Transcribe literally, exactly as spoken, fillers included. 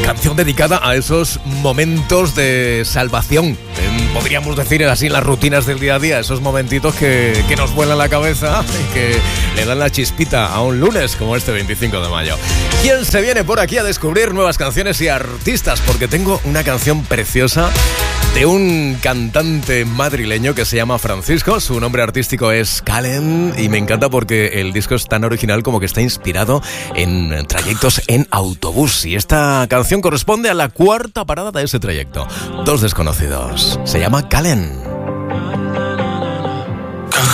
Canción dedicada a esos momentos de salvación, podríamos decir así, en las rutinas del día a día, esos momentitos que, que nos vuelan la cabeza y que le dan la chispita a un lunes como este veinticinco de mayo. ¿Quién se viene por aquí a descubrir nuevas canciones y artistas? Porque tengo una canción preciosa de un cantante madrileño que se llama Francisco. Su nombre artístico es Calen y me encanta porque el disco es tan original como que está inspirado en trayectos en autobús. Y esta canción corresponde a la cuarta parada de ese trayecto. Dos desconocidos. Se llama Calen.